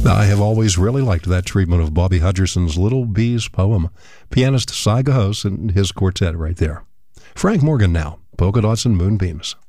I have always really liked that treatment of Bobby Hutcherson's Little Bees poem. Pianist Cy Gahos and his quartet right there. Frank Morgan now, Polka Dots and Moonbeams.